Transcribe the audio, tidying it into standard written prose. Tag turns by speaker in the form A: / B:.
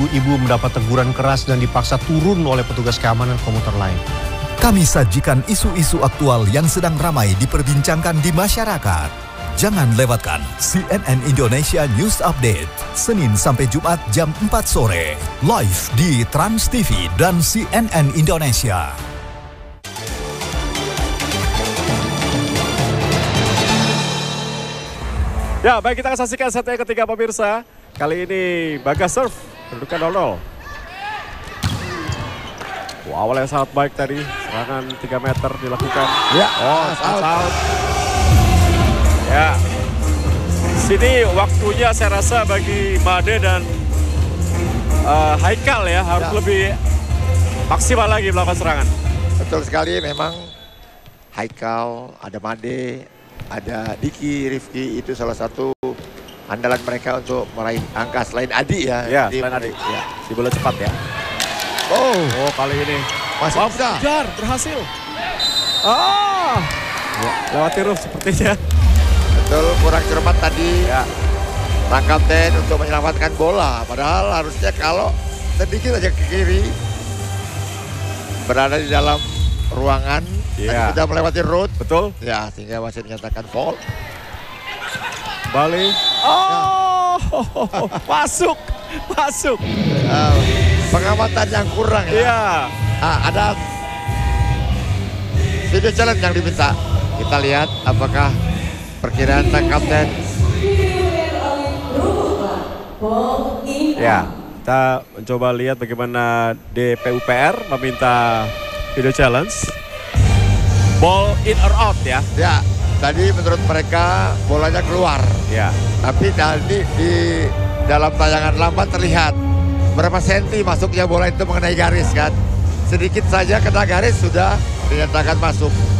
A: ibu-ibu mendapat teguran keras dan dipaksa turun oleh petugas keamanan komuter lain.
B: Kami sajikan isu-isu aktual yang sedang ramai diperbincangkan di masyarakat. Jangan lewatkan CNN Indonesia News Update, Senin sampai Jumat jam 4 sore, live di Trans TV dan CNN Indonesia.
C: Ya, baik, kita akan saksikan set yang ketiga pemirsa. Kali ini Bagas serve, kedudukan 0-0. Awal yang sangat baik tadi, serangan 3 meter dilakukan.
D: Ya,
C: out. Ya, sini waktunya saya rasa bagi Made dan Haikal ya harus lebih maksimal lagi melakukan serangan.
D: Betul sekali, memang Haikal, ada Made, ada Diki, Rifki, itu salah satu andalan mereka untuk meraih angka selain Adi ya.
C: Ya, selain Adi. Ya. Si bola cepat ya. Oh, kali ini
D: masih bisa.
C: Kejar, berhasil. Ya, lewati roof sepertinya.
D: Betul, kurang cermat tadi. Ya. Sang kapten untuk menyelamatkan bola. Padahal harusnya kalau sedikit aja ke kiri, berada di dalam ruangan, dan sudah melewati road.
C: Betul.
D: Ya, sehingga masih dinyatakan foul.
C: Balik. Masuk.
D: Pengamatan yang kurang ya.
C: Iya.
D: Ada video challenge yang diminta. Kita lihat apakah perkiraan sang kapten.
C: Ya, kita mencoba lihat bagaimana DPUPR meminta video challenge. Ball in or out ya.
D: Ya, tadi menurut mereka bolanya keluar.
C: Ya.
D: Tapi tadi di dalam tayangan lambat terlihat berapa senti masuknya bola itu mengenai garis kan. Sedikit saja kena garis sudah dinyatakan masuk.